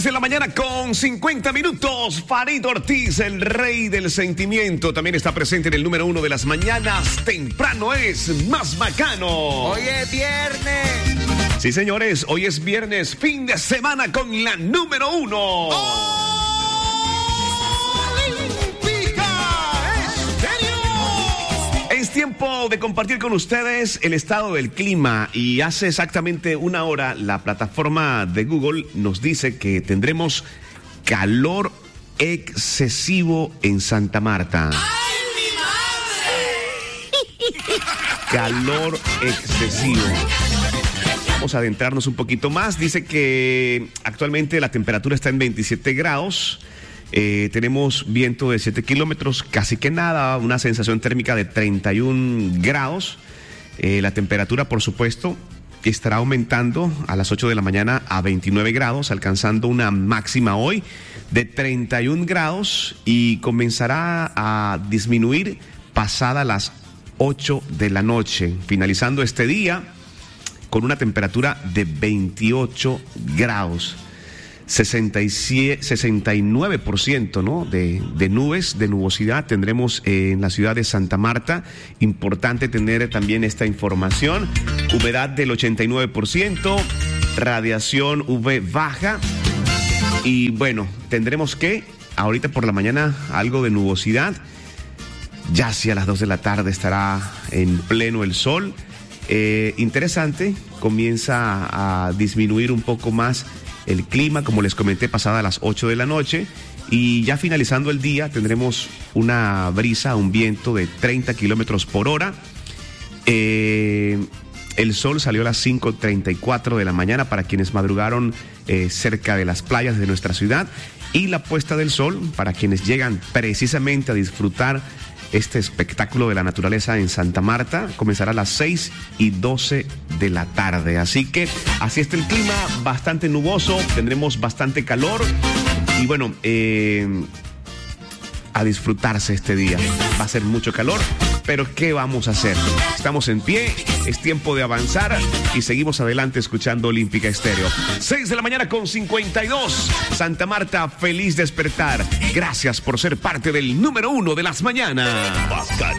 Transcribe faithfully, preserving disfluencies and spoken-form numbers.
de la mañana con cincuenta minutos. Farid Ortiz, el rey del sentimiento, también está presente en el número uno de las mañanas. Temprano es más bacano. Hoy es viernes. Sí, señores, hoy es viernes, fin de semana con la número uno. ¡Oh! Es tiempo de compartir con ustedes el estado del clima y hace exactamente una hora la plataforma de Google nos dice que tendremos calor excesivo en Santa Marta. ¡Ay, mi madre! Calor excesivo. Vamos a adentrarnos un poquito más. Dice que actualmente la temperatura está en veintisiete grados. Eh, tenemos viento de siete kilómetros, casi que nada, una sensación térmica de treinta y un grados. Eh, la temperatura, por supuesto, estará aumentando a las ocho de la mañana a veintinueve grados, alcanzando una máxima hoy de treinta y un grados y comenzará a disminuir pasada las ocho de la noche, finalizando este día con una temperatura de veintiocho grados. sesenta y siete, sesenta y nueve por ciento, ¿no? de, de nubes, de nubosidad tendremos eh, en la ciudad de Santa Marta. Importante tener también esta información. Humedad del ochenta y nueve por ciento, radiación U V baja. Y bueno, tendremos que ahorita por la mañana algo de nubosidad. Ya hacia las dos de la tarde estará en pleno el sol. Eh, interesante, comienza a disminuir un poco más el clima, como les comenté, pasada las ocho de la noche, y ya finalizando el día tendremos una brisa, un viento de treinta kilómetros por hora. Eh, el sol salió a las cinco treinta y cuatro de la mañana para quienes madrugaron eh, cerca de las playas de nuestra ciudad, y la puesta del sol para quienes llegan precisamente a disfrutar este espectáculo de la naturaleza en Santa Marta comenzará a las seis y doce de la tarde. Así que así está el clima, bastante nuboso, tendremos bastante calor y bueno, eh, a disfrutarse este día. Va a ser mucho calor, pero ¿qué vamos a hacer? Estamos en pie, es tiempo de avanzar y seguimos adelante escuchando Olímpica Estéreo. seis de la mañana con cincuenta y dos. Santa Marta, feliz despertar. Gracias por ser parte del número uno de las mañanas.